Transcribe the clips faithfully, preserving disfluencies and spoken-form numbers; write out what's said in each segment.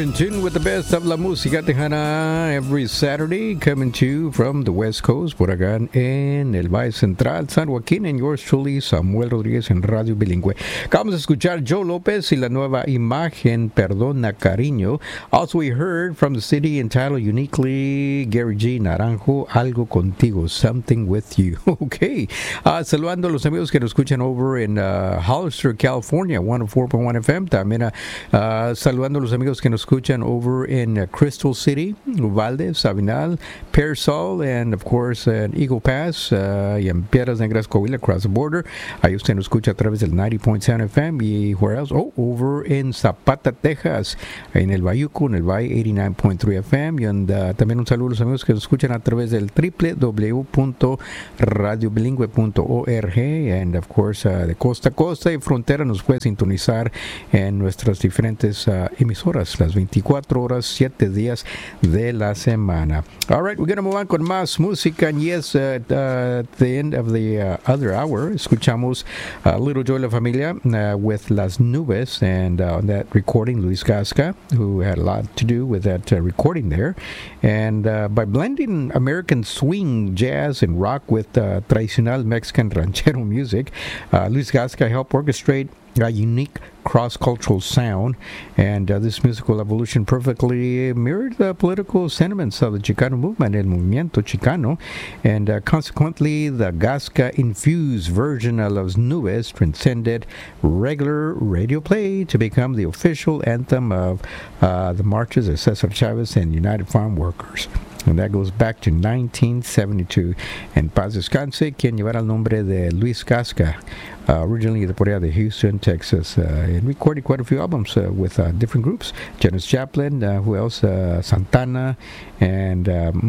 in tune with the best of la música tejana every Saturday, coming to you from the West Coast, por acá en el Valle Central, San Joaquín, and yours truly, Samuel Rodríguez en Radio Bilingüe. Acabamos de escuchar Joe López y la nueva imagen, Perdona Cariño. Also, we heard from the city entitled uniquely Gary G. Naranjo, Algo Contigo, Something With You. Okay. Uh, saludando a los amigos que nos escuchan over in uh, Hollister, California, one oh four point one F M. También uh, uh, saludando a los amigos que nos escuchan over in uh, Crystal City, Uvalde, Sabinal, Pearsall, and of course in Eagle Pass, uh, y en Piedras Negras, Coahuila, across the border. Ahí usted nos escucha a través del ninety point seven F M. Y where else? Oh, over in Zapata, Texas, en el Bayuco, en el Valle, eighty-nine point three F M. Y and, uh, también un saludo a los amigos que nos escuchan a través del w w w punto radio bilingüe punto org. And of course, uh, de costa a costa y frontera nos puede sintonizar en nuestras diferentes uh, emisoras, las veinticuatro horas, siete días de la semana. All right, we're going to move on con más música. And yes, uh, uh, at the end of the uh, other hour, escuchamos uh, Little Joy La Familia uh, with Las Nubes, and uh, on that recording, Luis Gasca, who had a lot to do with that uh, recording there. And uh, by blending American swing, jazz, and rock with uh, traditional Mexican ranchero music, uh, Luis Gasca helped orchestrate a unique cross-cultural sound, and uh, this musical evolution perfectly mirrored the political sentiments of the Chicano movement, el movimiento Chicano, and uh, consequently the Gasca-infused version of Las Nubes transcended regular radio play to become the official anthem of uh, the marches of Cesar Chavez and United Farm Workers. And that goes back to nineteen seventy-two. En paz descanse, quien llevara el nombre de Luis Gasca, uh, originally de por allá de Houston, Texas, uh, and recorded quite a few albums uh, with uh, different groups. Janis Joplin, uh, who else? Uh, Santana, and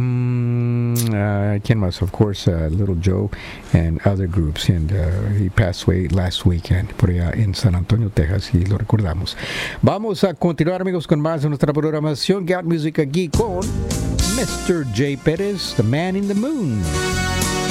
um, uh, quien más? Of course, uh, Little Joe, and other groups. And uh, he passed away last weekend por allá en San Antonio, Texas, y lo recordamos. Vamos a continuar, amigos, con más de nuestra programación. Got Music aquí con Mister J. Perez, the man in the moon.